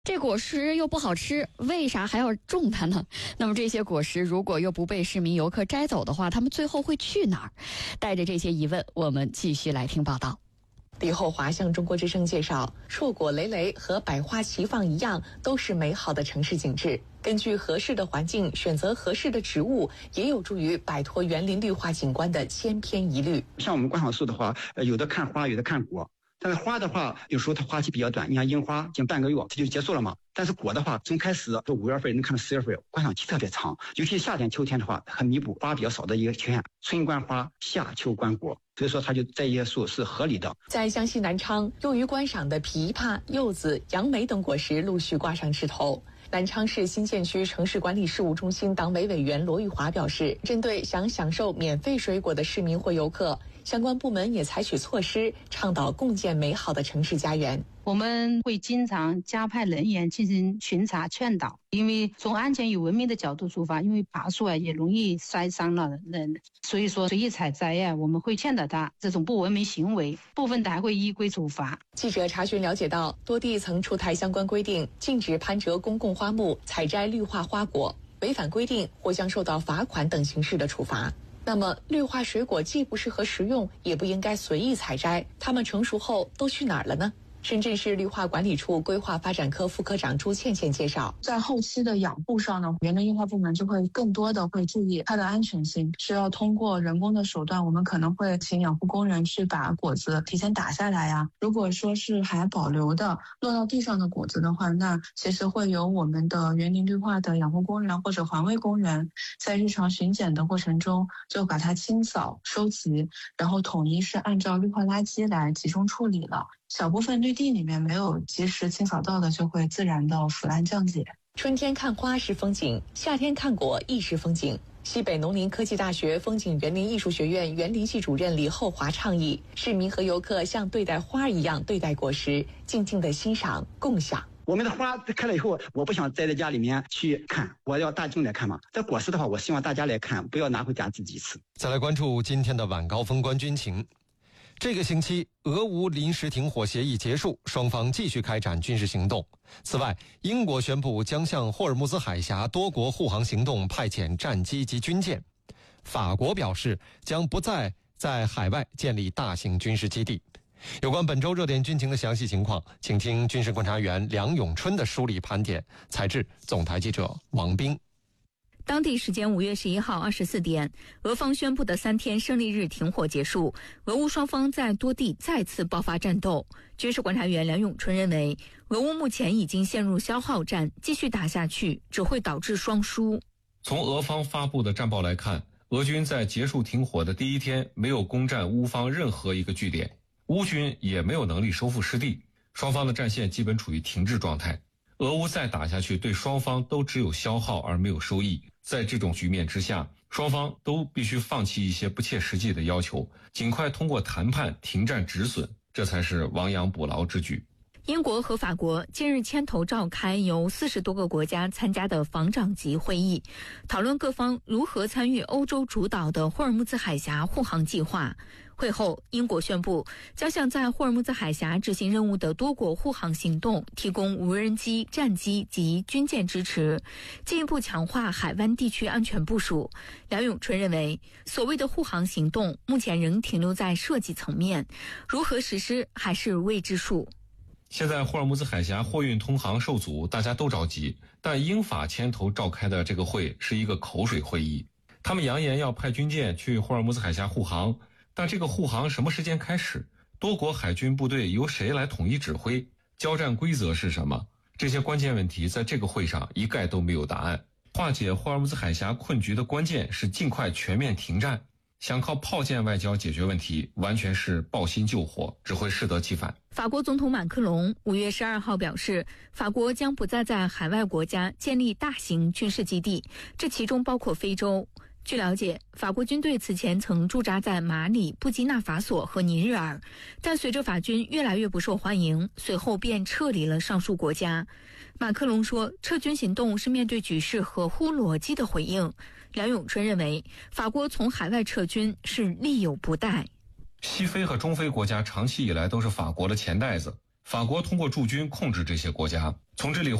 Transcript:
这果实又不好吃，为啥还要种它呢？那么这些果实如果又不被市民游客摘走的话，他们最后会去哪儿？带着这些疑问，我们继续来听报道。 李厚华向中国之声介绍，硕果累累和百花齐放一样，都是美好的城市景致。根据合适的环境选择合适的植物，也有助于摆脱园林绿化景观的千篇一律。 像我们观赏树的话，有的看花，有的看果。但是花的话，有时候它花期比较短，你像樱花，近半个月它就结束了嘛。但是果的话，从开始5月份能看到10月份，观赏期特别长。尤其夏天、秋天的话，很弥补花比较少的一个缺陷。春观花，夏秋观果，所以说它就这些树是合理的。 在江西南昌，用于观赏的枇杷、柚子、杨梅等果实陆续挂上枝头。南昌市新建区城市管理事务中心党委委员罗玉华表示，针对想享受免费水果的市民或游客，相关部门也采取措施，倡导共建美好的城市家园。 我们会经常加派人员进行巡查劝导，因为从安全与文明的角度出发，因为爬树也容易摔伤了人，所以说随意采摘我们会劝导他这种不文明行为，部分的还会依规处罚。 记者查询了解到，多地曾出台相关规定，禁止攀折公共花木、采摘绿化花果，违反规定或将受到罚款等形式的处罚。那么，绿化水果既不适合食用，也不应该随意采摘，它们成熟后都去哪儿了呢？深圳市绿化管理处规划发展科副科长朱倩倩介绍， 在后期的养护上呢，园林绿化部门就会更多的会注意它的安全性，是要通过人工的手段，我们可能会请养护工人去把果子提前打下来呀。如果说是还保留的落到地上的果子的话，那其实会由我们的园林绿化的养护工人或者环卫工人在日常巡检的过程中就把它清扫收集，然后统一是按照绿化垃圾来集中处理了。小部分绿地里面没有及时清扫到的，就会自然的腐烂降解。 春天看花是风景，夏天看果亦是风景。西北农林科技大学风景园林艺术学院园林系主任李厚华倡议，市民和游客像对待花一样对待果实，静静的欣赏、共享。 我们的花开了以后，我不想栽在家里面去看，我要大众来看嘛。这果实的话，我希望大家来看，不要拿回家自己吃。 再来关注今天的晚高峰观军情。这个星期，俄乌临时停火协议结束，双方继续开展军事行动。此外，英国宣布将向霍尔木兹海峡多国护航行动派遣战机及军舰。法国表示将不再在海外建立大型军事基地。有关本周热点军情的详细情况，请听军事观察员梁永春的梳理盘点，采制总台记者王斌。 当地时间5月11号24点，俄方宣布的3天胜利日停火结束，俄乌双方在多地再次爆发战斗。军事观察员梁永春认为，俄乌目前已经陷入消耗战，继续打下去只会导致双输。 从俄方发布的战报来看，俄军在结束停火的第一天没有攻占乌方任何一个据点，乌军也没有能力收复失地，双方的战线基本处于停滞状态。俄乌再打下去，对双方都只有消耗而没有收益。在这种局面之下，双方都必须放弃一些不切实际的要求，尽快通过谈判停战止损，这才是亡羊补牢之举。 英国和法国近日牵头召开由40多个国家参加的防长级会议，讨论各方如何参与欧洲主导的霍尔木兹海峡护航计划。会后，英国宣布将向在霍尔木兹海峡执行任务的多国护航行动提供无人机、战机及军舰支持，进一步强化海湾地区安全部署。梁永春认为，所谓的护航行动目前仍停留在设计层面，如何实施还是未知数。 现在霍尔木兹海峡货运通航受阻，大家都着急，但英法牵头召开的这个会是一个口水会议。他们扬言要派军舰去霍尔木兹海峡护航，但这个护航什么时间开始？多国海军部队由谁来统一指挥？交战规则是什么？这些关键问题在这个会上一概都没有答案。化解霍尔木兹海峡困局的关键是尽快全面停战。想靠炮舰外交解决问题，完全是抱薪救火，只会适得其反。 法国总统马克龙5月12号表示，法国将不再在海外国家建立大型军事基地，这其中包括非洲。据了解，法国军队此前曾驻扎在马里、布基纳法索和尼日尔，但随着法军越来越不受欢迎，随后便撤离了上述国家。马克龙说，撤军行动是面对局势合乎逻辑的回应。梁永春认为，法国从海外撤军是力有不逮。 西非和中非国家长期以来都是法国的钱袋子，法国通过驻军控制这些国家， 从这里